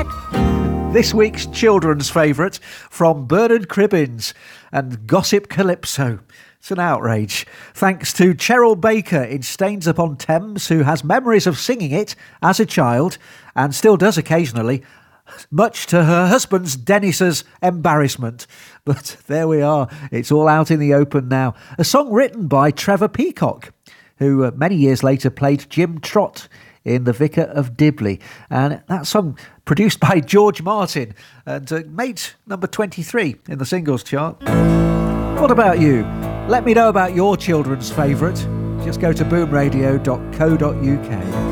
This week's children's favourite from Bernard Cribbins and Gossip Calypso. It's an outrage. Thanks to Cheryl Baker in Staines-upon-Thames, who has memories of singing it as a child and still does occasionally, much to her husband's Dennis's embarrassment. But there we are. It's all out in the open now. A song written by Trevor Peacock, who many years later played Jim Trott in The Vicar of Dibley. And that song produced by George Martin and made number 23 in the singles chart. What about you? Let me know about your children's favourite. Just go to boomradio.co.uk.